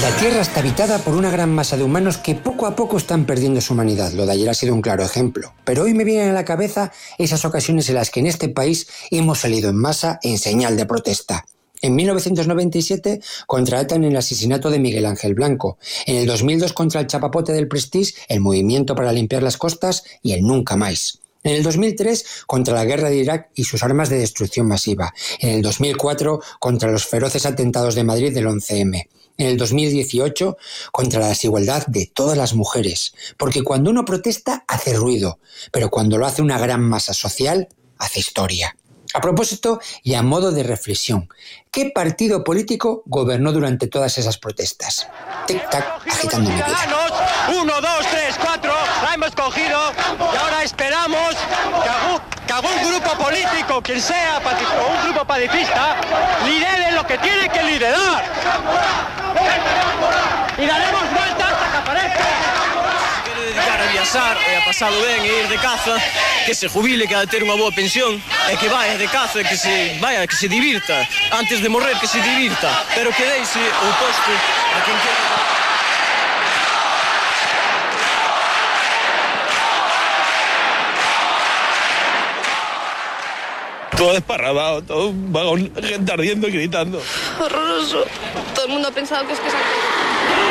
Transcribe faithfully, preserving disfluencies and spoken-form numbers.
La Tierra está habitada por una gran masa de humanos que poco a poco están perdiendo su humanidad. Lo de ayer ha sido un claro ejemplo. Pero hoy me vienen a la cabeza esas ocasiones en las que en este país hemos salido en masa en señal de protesta. En mil novecientos noventa y siete contra ETA en el asesinato de Miguel Ángel Blanco. En el dos mil dos contra el chapapote del Prestige, el Movimiento para Limpiar las Costas y el Nunca Más. En el dos mil tres contra la guerra de Irak y sus armas de destrucción masiva. En el dos mil cuatro contra los feroces atentados de Madrid del once eme. En el dos mil dieciocho contra la desigualdad de todas las mujeres. Porque cuando uno protesta hace ruido, pero cuando lo hace una gran masa social hace historia. A propósito y a modo de reflexión, ¿qué partido político gobernó durante todas esas protestas? Tic-tac, agitando mi vida. Uno, dos, tres, cuatro, la hemos cogido y ahora esperamos que algún, que algún grupo político, quien sea, o un grupo pacifista, lidere lo que tiene que liderar. Y daremos vuelta hasta que aparezca. Quere dedicar a viaxar e a pasalo ben e ir de caza, que se jubile, que ha de ter unha boa pensión, e que vaya de caza, que se vaya, que se divirta. Antes de morrer, que se divirta, pero que deixe o posto a quen quere. Todo desparramado, todo un vagón, gente ardiendo y gritando. Horroroso. Todo el mundo ha pensado que es que se